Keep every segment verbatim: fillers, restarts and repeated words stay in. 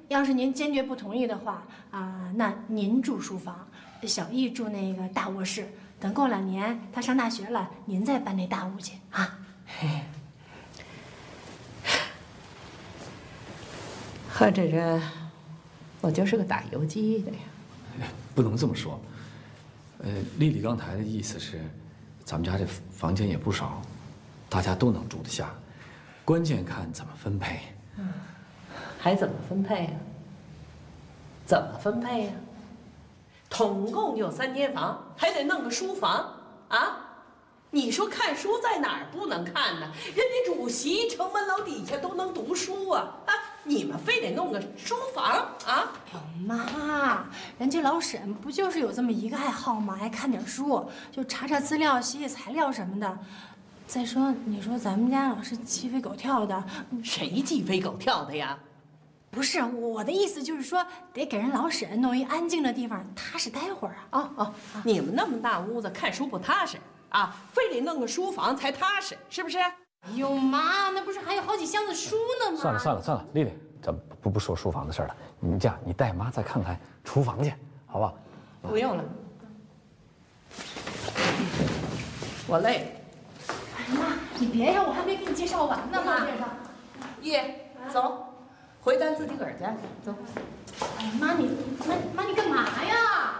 要是您坚决不同意的话啊，那您住书房，小易住那个大卧室。等过两年他上大学了，您再搬那大屋去啊。 合着这，我就是个打游击的呀。 不能这么说。呃，丽丽刚才的意思是，咱们家这房间也不少，大家都能住得下，关键看怎么分配。 嗯，还怎么分配呀？怎么分配呀？统共就三间房，还得弄个书房啊！你说看书在哪儿不能看呢？人家主席城门楼底下都能读书啊！啊，你们非得弄个书房啊？ 哟妈，人家老沈不就是有这么一个爱好吗？爱看点书，就查查资料、写写材料什么的。再说，你说咱们家老是鸡飞狗跳的， 谁鸡飞狗跳的呀？ 不是我的意思，就是说得给人老沈弄一安静的地方，踏实待会儿啊。 哦哦，你们那么大屋子看书不踏实啊，非得弄个书房才踏实，是不是？ 哎呦妈，那不是还有好几箱子书呢吗？ 算了算了算了，丽丽，咱不不说书房的事了。你这样，你带妈再看看厨房去，好不好？ 不用了，我累了。 哎妈，你别呀，我还没给你介绍完呢妈。 叶，走。回咱自己个儿家，走。 哎妈，你妈妈你干嘛呀？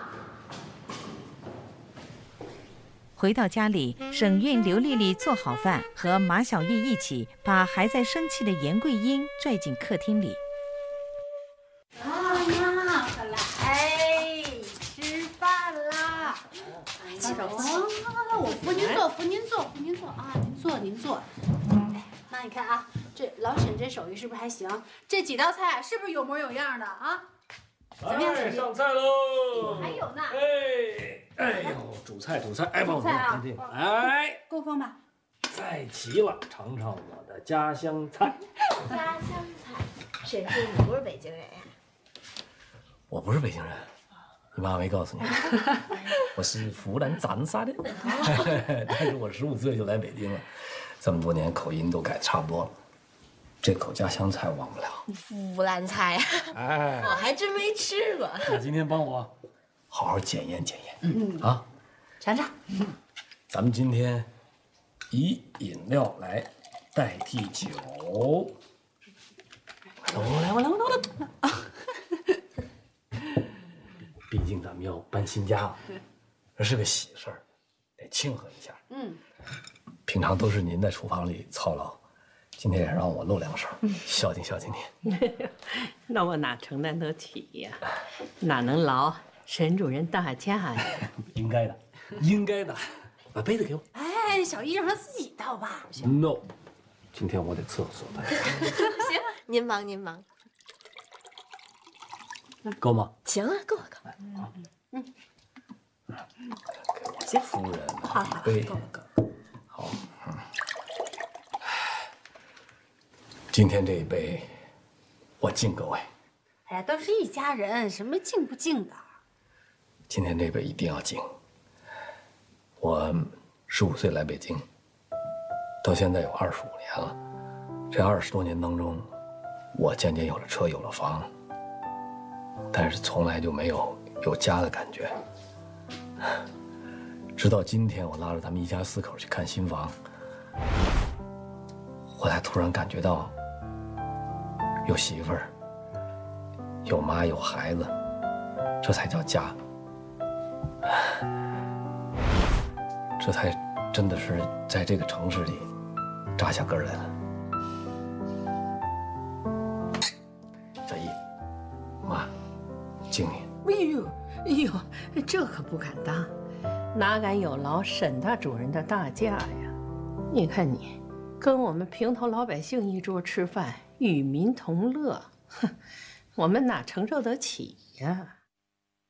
回到家里，沈韵、刘丽丽做好饭，和马小艺一起把还在生气的严桂英拽进客厅里。 啊妈，快来吃饭啦！哎，起来，我扶您坐，扶您坐，扶您坐啊！您坐，您坐。哎，妈，你看啊。这老沈这手艺是不是还行？这几道菜是不是有模有样的啊？怎么样？ 哎，上菜喽！ 还有呢。 哎，哎呦，主菜主菜，哎，帮我菜啊！ 这个，哎， 够风吧？ 再齐了，尝尝我的家乡菜。 家乡菜，沈叔，你不是北京人呀？ 我不是北京人，你妈没告诉你，我是湖南长沙的，但是我十五岁就来北京了，这么多年口音都改差不多了。这口家乡菜忘不了， 湖南菜， 哎， 我还真没吃过。 那今天帮我好好检验检验，嗯啊， 尝尝。 咱们今天以饮料来代替酒。来，我来，我来，我来。毕竟咱们要搬新家了，这是个喜事儿，得庆贺一下。嗯，平常都是您在厨房里操劳。今天也让我露两手，孝敬孝敬您。 那我哪承担得起呀？哪能劳沈主任大驾呀？ 应该的，应该的。把杯子给我。 哎，小易让他自己倒吧。 No， 今天我得厕所的。 行，您忙您忙。 够吗？ 行啊，够了够了。 嗯嗯。给我夫人一杯。够了够了。好。嗯。 今天这一杯，我敬各位。 哎呀，都是一家人，什么敬不敬的？ 今天这杯一定要敬。我十五岁来北京，到现在有二十五年了。这二十多年当中，我渐渐有了车，有了房，但是从来就没有有家的感觉。直到今天，我拉着咱们一家四口去看新房，我才突然感觉到。 有媳妇儿，有妈有孩子，这才叫家。这才真的是在这个城市里扎下根来了。小易，妈，敬你。 哎呦，哎呦，这可不敢当，哪敢有劳沈大主任的大驾呀？你看你，跟我们平头老百姓一桌吃饭。 与民同乐，哼，我们哪承受得起呀？